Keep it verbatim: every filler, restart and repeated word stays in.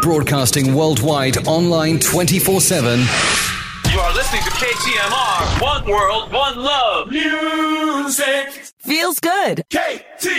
Broadcasting worldwide, online twenty-four seven. You are listening to K T M R. One world, one love. Music feels good. K T